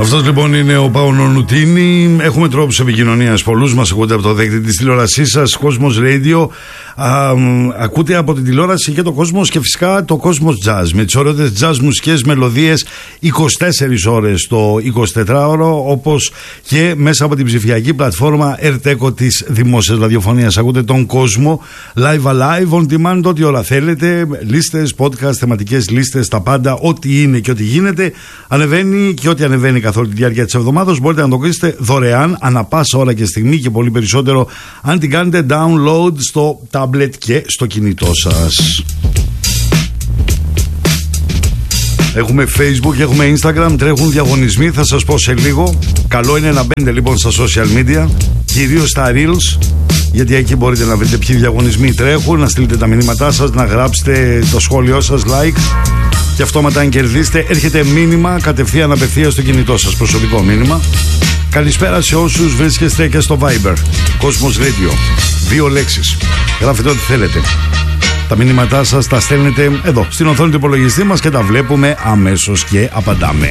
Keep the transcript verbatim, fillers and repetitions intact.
Αυτός λοιπόν είναι ο Παόνο Νουτίνη. Έχουμε τρόπους επικοινωνίας πολλούς. Μας ακούτε από το δίκτυο της τηλεόρασής σας, Cosmos Radio. Α, ακούτε από την τηλεόραση και το Cosmos και φυσικά το Cosmos Jazz. Με τις ωραίες jazz μουσικές μελωδίες είκοσι τέσσερις ώρες το εικοσιτετράωρο, όπως και μέσα από την ψηφιακή πλατφόρμα Ερτέκο της δημόσιας ραδιοφωνίας. Ακούτε τον κόσμο live alive, on demand, ό,τι ώρα θέλετε. Λίστες, podcast, θεματικές λίστες, τα πάντα, ό,τι είναι και ό,τι γίνεται. Ανεβαίνει και ό,τι ανεβαίνει καθ' όλη τη διάρκεια της εβδομάδας. Μπορείτε να το κρίσετε δωρεάν, ανά πάσα ώρα και στιγμή, και πολύ περισσότερο αν την κάνετε download στο tablet και στο κινητό σας. Έχουμε Facebook, έχουμε Instagram, τρέχουν διαγωνισμοί, θα σας πω σε λίγο. Καλό είναι να μπαίνετε λοιπόν στα social media, κυρίως στα Reels, γιατί εκεί μπορείτε να βρείτε ποιοι διαγωνισμοί τρέχουν, να στείλετε τα μηνύματά σας, να γράψετε το σχόλιο σας, like, και αυτόματα αν κερδίσετε έρχεται μήνυμα κατευθείαν απευθεία στο κινητό σας, προσωπικό μήνυμα. Καλησπέρα σε όσους βρίσκεστε και στο Viber, Cosmos Radio, δύο λέξεις, γράφετε ό,τι θέλετε. Τα μηνύματά σας τα στέλνετε εδώ στην οθόνη του υπολογιστή μας και τα βλέπουμε αμέσως και απαντάμε.